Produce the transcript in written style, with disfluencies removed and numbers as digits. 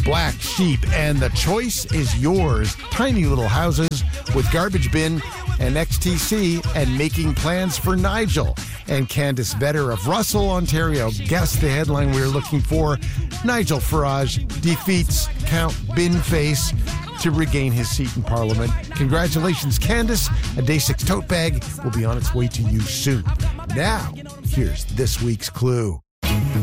Black Sheep, and the choice is yours. Tiny little houses with garbage bin and XTC, and making plans for Nigel. And Candice Vetter of Russell, Ontario, guessed the headline we were looking for. Nigel Farage defeats Count Binface to regain his seat in Parliament. Congratulations, Candice. A Day 6 tote bag will be on its way to you soon. Now, here's this week's clue.